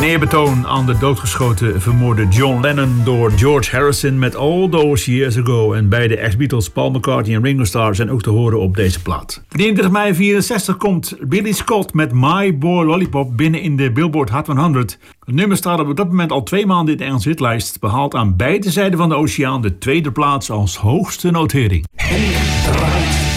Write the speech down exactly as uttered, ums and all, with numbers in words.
Een eerbetoon aan de doodgeschoten vermoorde John Lennon door George Harrison met All Those Years Ago. En beide ex-Beatles Paul McCartney en Ringo Starr zijn ook te horen op deze plaat. drieëntwintig mei vierenzestig komt Billy Scott met My Boy Lollipop binnen in de Billboard Hot honderd. Het nummer staat op dat moment al twee maanden in de Engelse hitlijst. Behaalt aan beide zijden van de oceaan de tweede plaats als hoogste notering. Henk draait